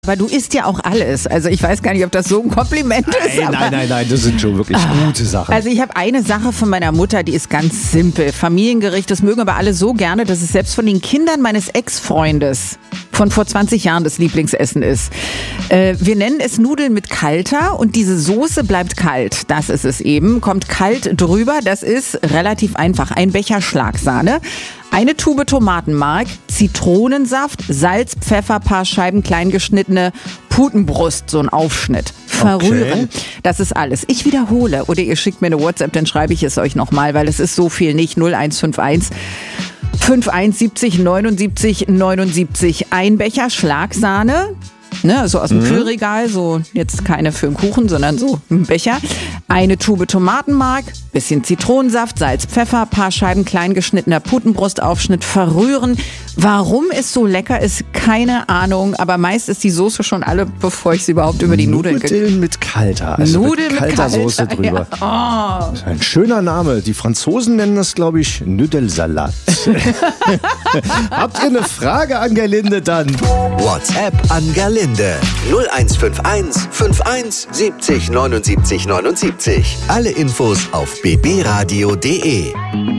Aber du isst ja auch alles. Also ich weiß gar nicht, ob das so ein Kompliment ist. Nein, das sind schon wirklich gute Sachen. Also ich habe eine Sache von meiner Mutter, die ist ganz simpel. Familiengericht, das mögen aber alle so gerne, dass es selbst von den Kindern meines Ex-Freundes von vor 20 Jahren das Lieblingsessen ist. Wir nennen es Nudeln mit Kalter und diese Soße bleibt kalt. Das ist es eben. Kommt kalt drüber. Das ist relativ einfach. Ein Becher Schlagsahne. Eine Tube Tomatenmark, Zitronensaft, Salz, Pfeffer, paar Scheiben klein geschnittene Putenbrust, so ein Aufschnitt. Verrühren. Okay. Das ist alles. Ich wiederhole. Oder ihr schickt mir eine WhatsApp, dann schreibe ich es euch nochmal, weil es ist so viel nicht. 0151 5170 79 79. Ein Becher Schlagsahne. Ne, so aus dem Kühlregal, so jetzt keine für den Kuchen, sondern so ein Becher. Eine Tube Tomatenmark, bisschen Zitronensaft, Salz, Pfeffer, paar Scheiben klein geschnittener Putenbrustaufschnitt, verrühren. Warum es so lecker ist, keine Ahnung, aber meist ist die Soße schon alle, bevor ich sie überhaupt über die Nudeln Nudeln mit Kalter, also Nudeln mit kalter Soße drüber. Ja. Oh. Ein schöner Name. Die Franzosen nennen das, glaube ich, Nudelsalat. Habt ihr eine Frage an Gerlinde dann? WhatsApp an Gerlinde 0151 51 70 79 79. Alle Infos auf bbradio.de.